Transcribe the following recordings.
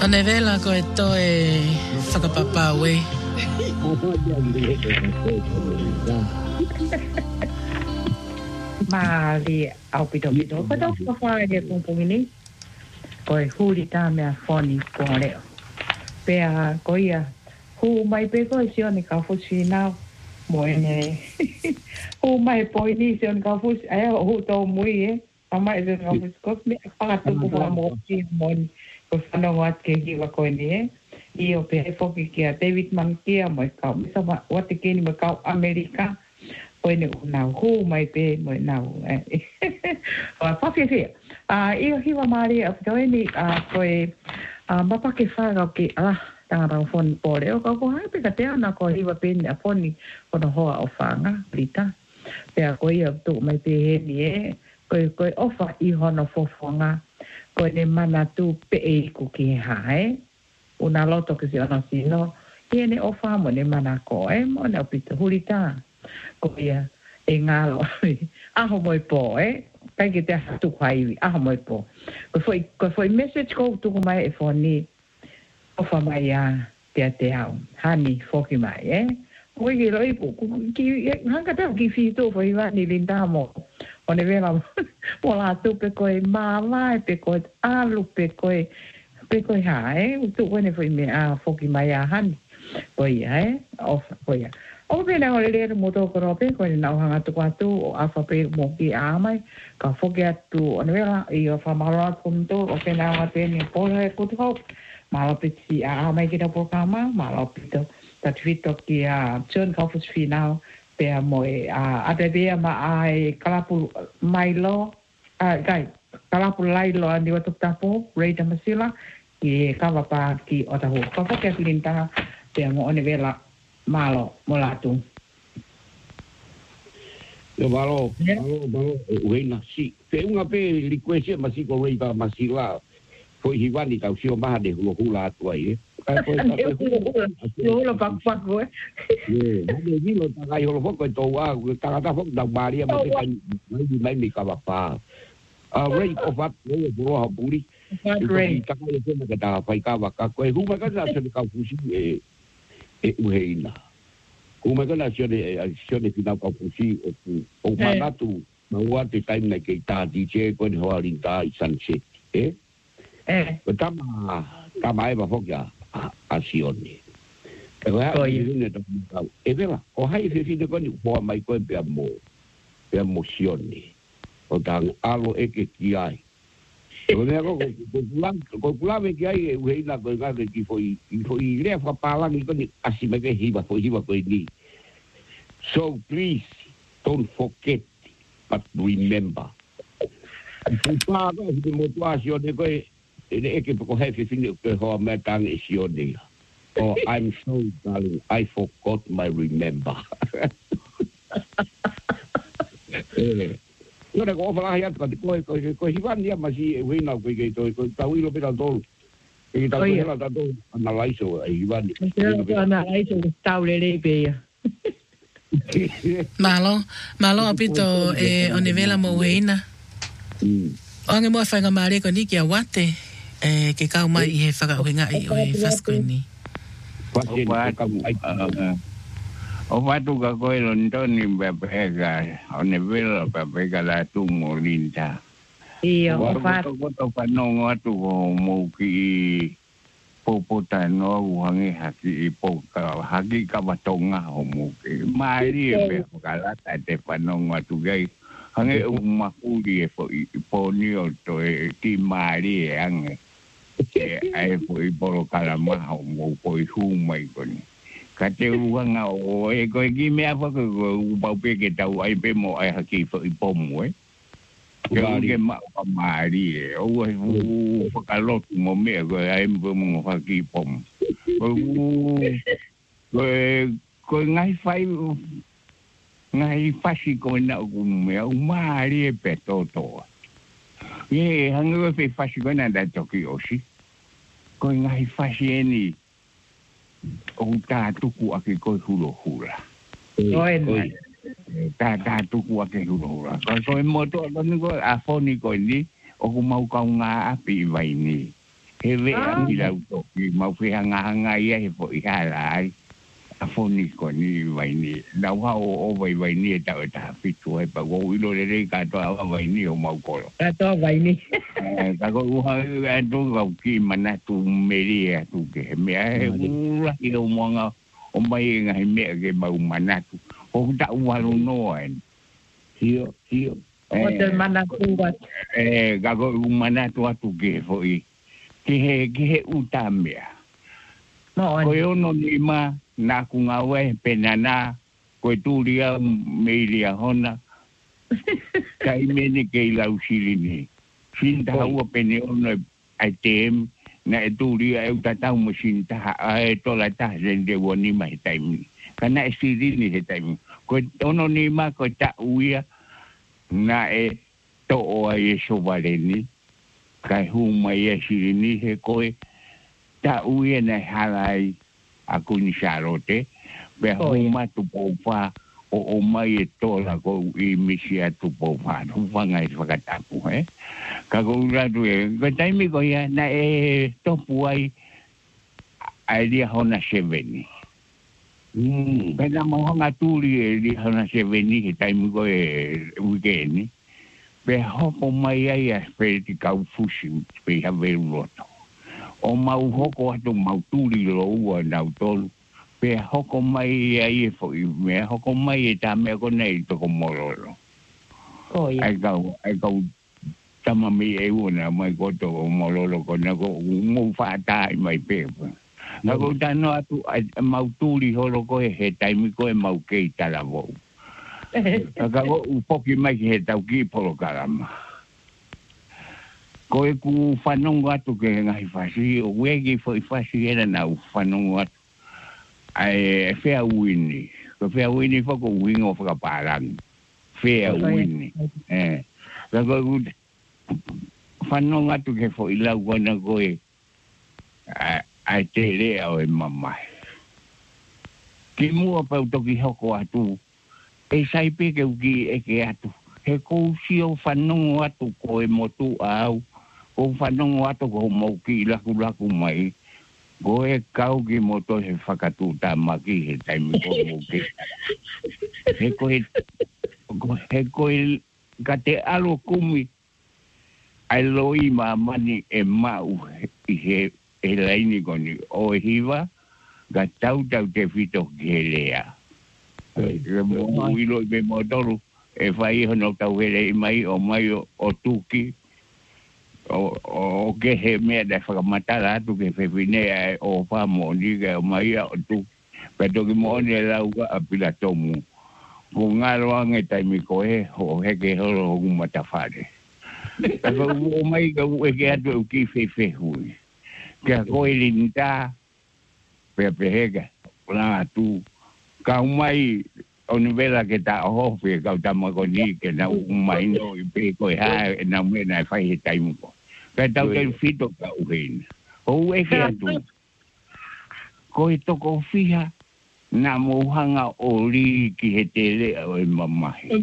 Ona vela ko eto e whakapapa we. Mali au pito. Ko tau whawhai de kumpungi ni. Ko e huri tā mea whoni kōng leo. Pea ko ia hu mai pe ko e sioni ka fusi nao. Mo e ne. Hu mai poi ni sioni ka fusi. Aia hu tau mui e. Ama e sioni ka fusi. Ko me whakatu kuwa mo ki moni. Ko whanongo at ke hiwa koe ni e. I o pe e whoki kia David Mankia mo e kau. Misa wate keni mo kau Amerika. Koe ne unau hu mai pe mo e nau. Whawhia. I o hiwa maari a whitoe ni koe mapa ke whagau ki tangata o whoni pōre. O kau hai pe ka te ana ko hiwa pene a whoni kono hoa o whanga. Rita. Pea koe ia tu mai pe he ni e. Koe ofa I hono whowhonga. Koe ne mana tu pe e ku ki hae. Una loto ke si ono sino. Ie ne ofa mo ne mana ko e. Mo ne o pita hurita. Koe ia e ngalo. Aho moi po e. Kai ke te hatu kwaiwi. Aho moi po. Koe foi message ko tuku mai e whoni. Ofa mai a te au. Hani whoki mai e. Koe ki roi po. Hanga tau ki whito foi wani linda mo. O ne vera mo la tu pe koe mawai pe koe alu pe koe hae. Tu koe ne foi me a whoki mai a hani. Koe ia e. Ofa koe ia. O pena o lere mo tō korope, koe ni nau hanga tuku atu, o awha pe mo ki āmai, ka whoki atu o ne wera, I o whamaro atu kumto, o pena o tēne pōra e kutu hau, malo piti a āmai ki tau pōkama, malo pito, tatuwhito ki a John Kaufus Whinau, pēa mo e atebea ma ai kalapu mailo, kalapu lailo a niwa tuktapo, Reita Masila, ki kawapa ki otahu. Ka whoki atu lintaha, pēa mo o ne wera, malo molatu. Yo malo uena si. Fe unga pe request masi ko Reita Masila. Foi hiwani tau sio maha de hula atu ai. Hula pak ko. Hade hilo takai holo foko to wa tangata foko da Maria mo mai mi ka pa. Rei of up no bro ha buri. Rei takai ko na ka pai ka wa ka ko huma ka sa se ka fusi e uheina. Kuma kana sione final ka fusi o manatu maua te time na ke ta DJ ko ni hoa rinta I sunset. Tama e ba fokia a sione. E wa ni to e vela o hai fe fine ko ni hoa mai ko pe mo sione. O tang alo e ke ki ai. Ko ne ko kulame ki ai e na ko ga ki foi le fa pala ni ko ni asime ke hiba ko ni. So please don't forget but remember. Pa ko di motuasio de ko e ke ko hefe fine ko ho me tang e sione. Oh, I'm so darling. I forgot my remember. Yo ne ko fala ya ko hivan dia masih wina ko ko tau ilo pera tol. E tau hela tau analaiso hivan. Analaiso tau le pe. Malo apito o nivela mo wina. Onge mo fa ngamare ko ni kia wate ke kau mai I he whakauhinga I o e whasko ni. O watu ka koe lontoni bepega, o ne vela bepega la tu molinta. Iyo, o watu. Koto whanongo atu ko mouki popota no uhangi haki ipoka, haki ka watonga o mouki. Maari e beho kalata te whanongo atu gai. Hange umakuri e poni o to e ki maari e ange. Ai po I polo kalamaha o mouko I humai koni. Ka te uanga o e koe ki mea whaka ko upau peke tau ai pe mo ai haki I pomu e. Ke uke maa maari e. O ai whakalotu mo mea koe ai mpe mo haki pomu. Koe ngai whasi koe na uku mea u maari e pe totoa. Ye hanga koe pe whasi koe na da toki osi. Koe ngai whasi e ni o tā tuku ake koe hula. Tā tuku ake hula. Koe moto anu koe a whoni koe ni o ku mau kau ngā api vai ni. He vea mi lau toki, mau whihanga ia he po i harai. A foni ko ni vai ni. Nau hao o vai ni e tau e taha pitu he pa kou ilo le rei katoa a vai ni o mau koro. Katoa vai ni. Kako uha e tō kau ki mana tu meri e tu ke he mea he ura i o moanga o mai e ngahi mea ke mau mana tu. O ta uharu noa en. Hio. O te mana tu wat. Kako mana tu atu ke he fo i. Ki he uta mea. Koe ono ni ma. Nā ku ngā wei penana, koe tūria meiria hona, kai mene kei lau sirini. Sinta haua pene ono ai teem, na e tūria e utatau mo sinta e tola taha rende wani ma he taimi. Kana e sirini he taimi. Koe ono ni ma koe ta uia, na e to oa e sovareni, kai huma e sirini he koe, ta uia na halai, aku ni sarote be homa tu pofa o mai e tola ko I misia tu pofa no vanga I fakatapu ka ko radu e ko taimi ko ia na e topu ai ai dia hona seveni pena mo hanga tuli e dia hona seveni he taimi ko e weekend be hopo mai ai a speti ka fushi pe ha veruloto o mau hoko atu mau tūri roua nau tolu. Pe hoko mai ai e fo I mea, hoko mai e tā mea kona I toko mororo. Ai kau tama mi e una mai koto o mororo kona ko mou whātai mai pepa. Nga ko tano atu mau tūri holo ko he taimi ko e mau kei tala vou. Ka ko upoki mai ki he tau ki polo karama. Ko e ku whanongo atu ke ngahi whasi, o wegi fo I whasi era nau whanongo atu. Ai whea uini. Ko whea uini whako uingo whakaparang. Whea uini. Ko whanongo atu ke fo ilau kona ko e ai te rea o e mamai. Ki mua pau toki hoko atu, e saipe ke uki e ke atu. He kousi o whanongo atu ko e motu au. Ko whanongo ato ko mauki laku mai. Ko e kau ki moto he whakatu tā maki he taimi ko mauki. He koe ka te alo kumi ai loi mani e mau I he laini koni o e hiwa ka tau te whito ki he lea. Uilo I me motoru e whai hono tau hele I mai o tuki o ke he mea da whakamatara atu ke whewhinea o whamo ni ke o mai o tu pe toki mo ne lau ka apila tomu ko ngaro ange taimi ko he o heke horo o matawhare o mai ka ue ke atu o ki whewhui ke a koe linta pe heka la tu ka umai o nivela ke ta o hofi ka utamako ni ke na umai no I pe koe hae e na mena e whai he taimi ko ka tau te whito ka uheina. O eke atu. Ko e toko whiha na mouhanga o li ki he te lea o e mamahi.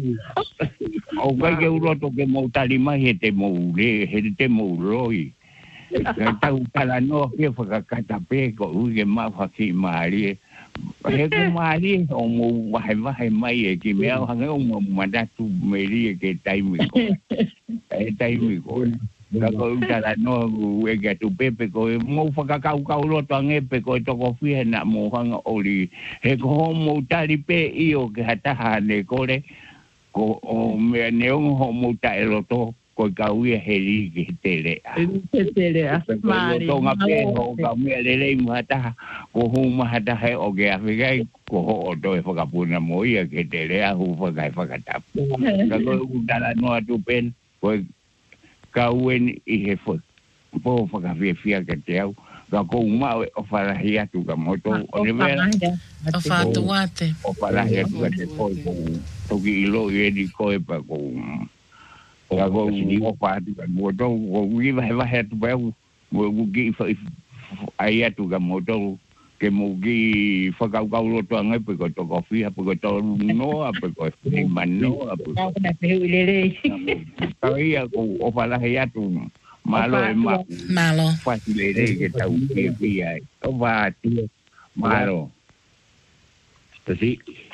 O kai ke uroto ke mou tarimai he te mou le, he te mou roi. Ka tau tala noa ke whakakata pe ko uke mawhaki maari. He ko maari o mou wahe mai e ki mea o hange o mou madatu meri e ke taimi ko. E taimi ko. Kako utara no ega tu pepe ko mo whakakau roto angepe ko toko whiha na mo hanga oli he ko mo tari pe I o ke hataha ne kore ko o mea neongo ho mo tae roto ko kauia he ri ki te lea. Te lea, maari. Ko tonga pe ho ka mea le rei mo hataha ko huma hataha o ke awhigai ko ho o toi whakapuna mo ia ke te lea hu whakai whakatapu. Kako utara no atu pen ko ka uen I he fo po whakawhiawhia ke te au ka kou mau o wharahi atu ka moto o ne mea o whātu ate o wharahi atu ka te poi toki ilo I edi koe pa kou ka kou o whātu ka moto o ui wahe atu pa au mo ki ai atu ka moto ke mo ki whakaukau roto angai pe ko toko whiha pe ko tolu noa pe ko manoa pe ko ka ia ko o whalahi atu Malo e ma. Malo. Fácil de que tau pia. O va tío. Malo. Tasi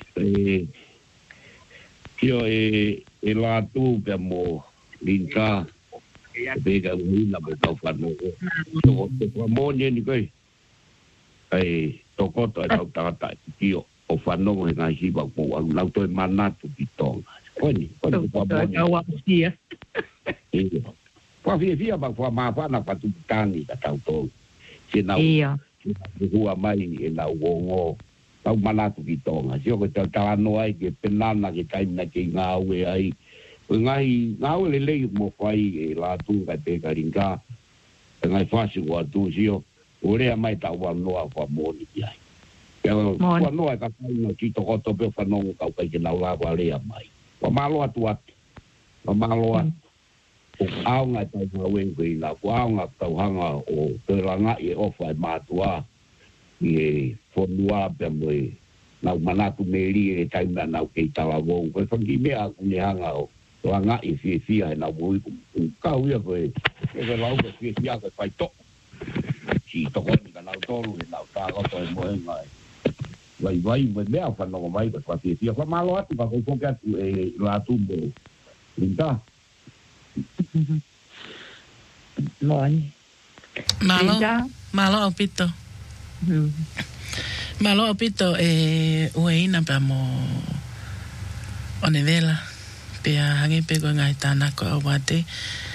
kio la tu pe mo linka pega una mo tau fano to mo ni kai ai to ko to tau ta kio o fano mo nga hi ba ko la to mana tu pitong koni pa mo ni pa via ba kwa ma pa na pa tu tani ka tau to sina hua mai e na uongo tau mana tu pitong si o ko tau no ai ke penana ke kai na ke ngawe ai ngai ngawe le mo kai la tu ka te ka ringa ngai fasi wa tu si o ore mai tau wa no kwa mo ni ai kwa no ka no ki to ko to pe fa no ka ka ke na la wa le mai pa malo atu pa malo o au nga tau wa wen la kwa nga tau hanga o te ranga e ofa ma tua e fonua pe mo na manatu meri e tai na ke tala wo ko fangi me a ni hanga o ranga e fi na wo ka uia ko e la ko fi ko fai to si to ko ni na to lu na ta ko to mo ngai vai me a fa no mai ko fi fa malo atu ba ko ka e la tu bo linda Malo opito. Malo opito ueina pa mo onevela pe hangi pe ko ngai tana ko awate.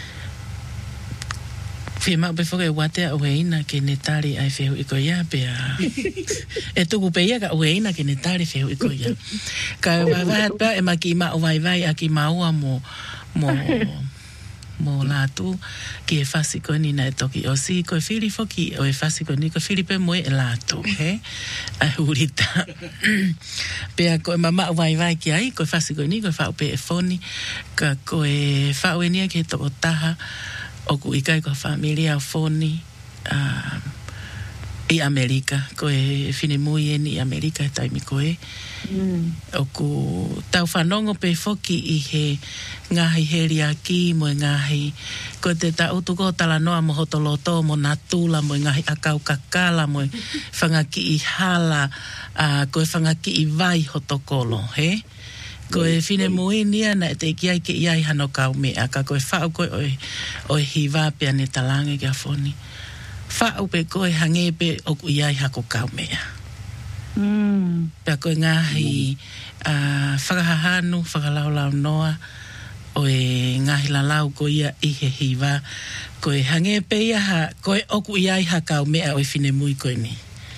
Fima pe foke wate ueina ke netari ai feu iko ya pe e tu pe ya ka ueina ke netari feu iko ya. Ka va pa e makima o vai aki maua mo latu ki e fasi ko ni na toki o si ko fili foki o e fasi ko ni ko fili pe mo e latu he a urita pe ko mama vai ki ai ko fasi ko ni ko fa pe foni ka ko e fa o ni ke to taha o ku ikai ko familia foni e Amerika ko e fine muy en Amerika tai mi ko e o ku tau whanongo pe foki i he ngahi heri aki mo ngahi ko te tau tuko tala noa mo hotoloto mo natula mo ngahi akau kakala mo whangaki i hala ko e whangaki i vai hotokolo he ko e fine mui nia na te kiai ke iai hano kau mea ka ko e whau ko o e hiva pe ane talange kia foni whau pe ko e hange pe o ku iai hako kau mea pea koe ngahi whakahahanu, whakalaulau noa o e ngahi lalau ko ia i he hiva ko e hange pe ia ko e oku iai hakau mea o e whine mui koe ni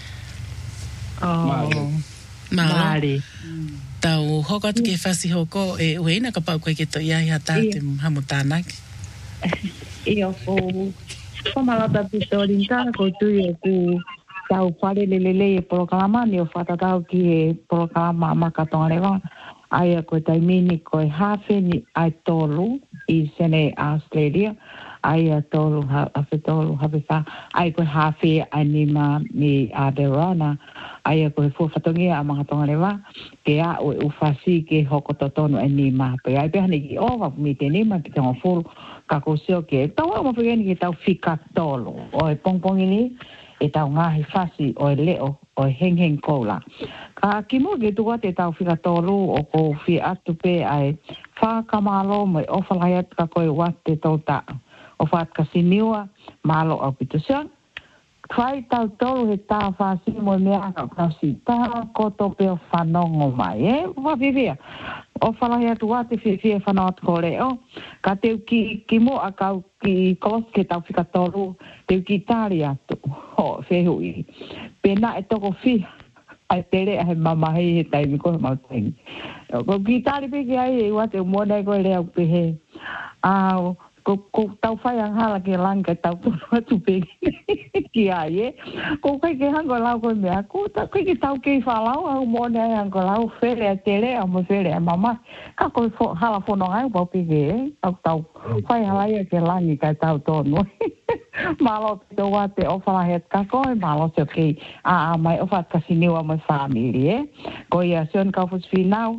Maari tau hokot ke whasi hoko e ueina ka pau koe ke to iai hatate hamu tānaki Iyo ko malata pitorinta ko tui e ku tau whare lelele e porokalama ni o whatatau ki e porokalama makatonga rewa ai a koe taimini koe hawhe ni ai tolu i sene Australia ai a tolu hawhe tolu hawhe wha ai koe hawhe ai nima ni Aberana ai a koe fuafatongi a makatonga rewa ke a ue ufasi ke hoko totonu ai nima pe ai pehane ki owa mi te nima ki tonga fulu kako seo ke tau a mawhigani ki tau whika tolu o e pongpongi ni e tau ngahi whasi o e leo o e heng koula. Ka kimo ke tua te tau whika tolu o ko whi atu pe ai whakamalo mo e ofalai atu ka koe wate tau ta o whatka siniua malo au pitusia. Whai tau tolu he tā whasi mo mea ka si tā koto pe o whanongo mai whawhiwhia. O whalahi atu wate whiwhia whanau atu ko leo. Ka teu ki mo a kau ki kos ke tau whika tolu teu ki tāri atu. Ho, whehui. Pena e toko whi. Ai tere a he mamahi he taimi koe mautengi. Ko ki tāri peke ai e wate o mōnei koe leo pehe. Ko tau whai ang hala ke langa tau tonu atu peke ki ai Ko kai ke hango lau koe mea. Ko kai ke tau kei whalau au mōnei hango lau where a tere a mo where a mama. Ka koe hala whanonga au pau peke Tau whai halai ke langi kai tau tonu. Malo pito wate o whalahet ka koe malo seo kei mai o what kasiniwa mai family Ko ia sion ka fus whinau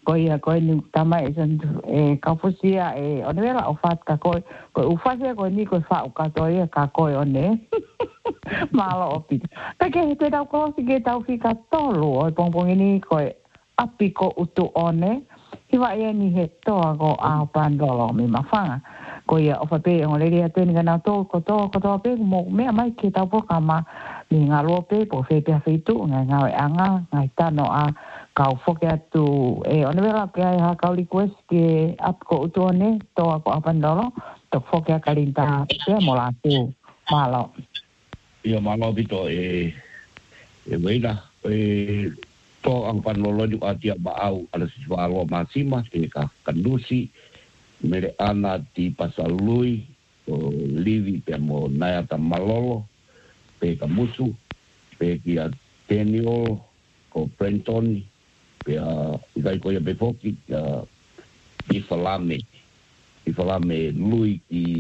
Koe ni tama kaufusia ona vela o fat ka koe ufasia koe ni koe fa o katoia ka koe one malo opi take te tau ko ke tau fika tolu o pongpong ni koe api ko utu one hiwa ia ni he toa ko a pandolo mi mafanga koe o fa pe on le ria te ni na to ko pe mo me mai ke tau po kama ni ngalo pe po fe pe fitu nga anga ngai tano a kau foke atu ona vela ke ha kau request ke ap ko utone to ko apandolo to foke kalinta pe molatu malo ia malo bito weina to ang panolo di atia baau ala siswalo masima ke ka kandusi mere ana di pasalui o livi pe mo naya tamalolo pe kamusu pe kia tenio ko prentoni pea ikai koia befoki i falame lui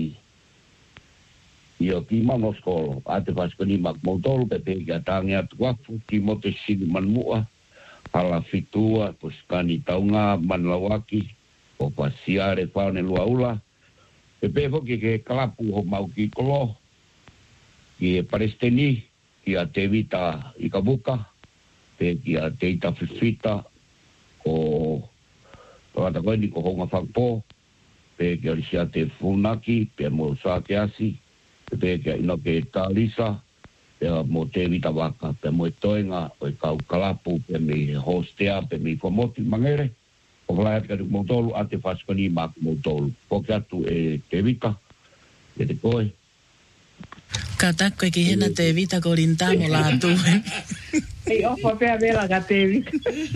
i o ki manoskolo ate paskoni mak moutolu pepe ki atangi atu wafu ki mote sini manmua hala fitua puskani taunga manlawaki o pasiare faune luaula pepe foki ke kalapu ho mau ki kolo ki e paresteni ki a tevita i kabuka pe ki a teita fifita o tawata koe ni ko honga whakpo pe ki arisia te funaki pe mo sa ke asi pe ki a ino ke talisa pe mo te vita waka pe mo e toenga o e kau kalapu pe mi hostea pe mi komoti mangere o whalai atika tuk moutolu ate whaskoni mak moutolu poke atu e te vita e te koe ka tako ki hena te vita ko rintamo la tu ei ofa pe vela ka te vita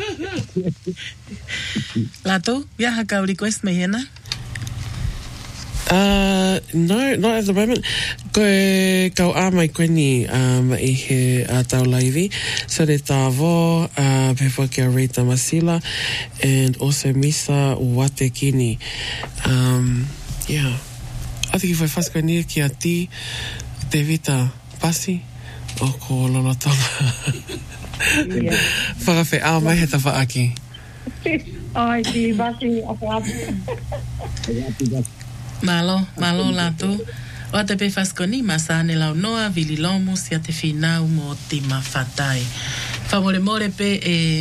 la tu viaja ka request me hena no, not at the moment. Kau mai koe ni i he tau laivi. So re tāvo, before kia Rita Masila, and also Misa Watekini. Yeah. I think if I first koe ni kia ti, te vita pasi, o ko lolotonga. Whakawhi mai he ta whaaki. Ai, ti pasi, o Malo la tu. O te pe faskoni masane lau noa vililomu sia te finau mo ti mafatai. More pe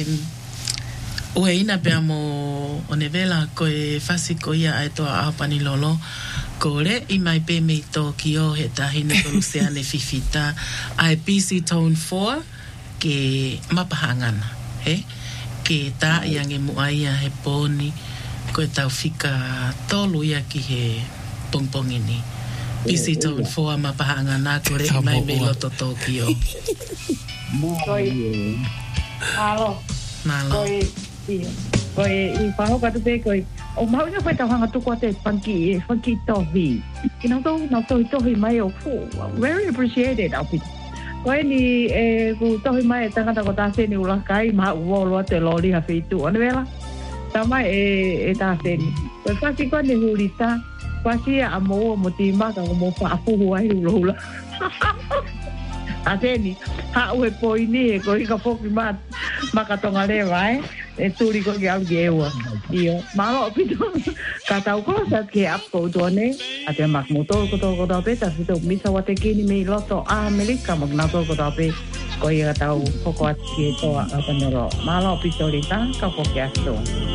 ue ina pe amo onevela koe fasiko ia a toa apani lolo. Kore i mai pe me to ki o he tahine koluseane fifita ai PC Tone 4 ke mapahangana. He? Ke ta iange muaia he poni koe tau fika tolu ia ki he pongpongini. Pisi Tone 4 mapahanga nā kore i mai me loto Tokyo. Malo. Koe i whahoka tu te koe. O mau ia koe tau hanga tuku a te funky tohi. Ki nau tohi mai o very appreciated au pita. Koe ni ku tohi mai tangata ko tāseni ulakai maha uolo te loli hawhitu. Ane vela? Tama tāseni. Koe whasi koe ni hurita. Wasi a mo tima ka mo whaapuhu ai hula. Tāseni. Ha ue poini ko i ka poki makatonga lewa e turi ko ki au ki eua. Iyo. Malo pito. Ka tau ko sa ke apko tuane. A te mak mo tōko tau pe. Ta fito misa wate kini me loto a Amerika mak na tōko tau pe. Ko i ka tau poko ati ki e toa a panero. Malo pito rita ka poki asto.